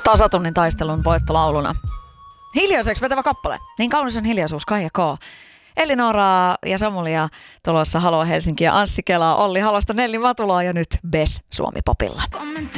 tasatunnin taistelun voittolauluna. Hiljaiseksi vetävä kappale. Niin kaunis on hiljaisuus, Kaija K. Elinora ja Samulia tulossa Halo Helsinki ja Anssi Kelaa, Olli Halosta, Nelli Matulaa ja nyt Bes Suomi Popilla.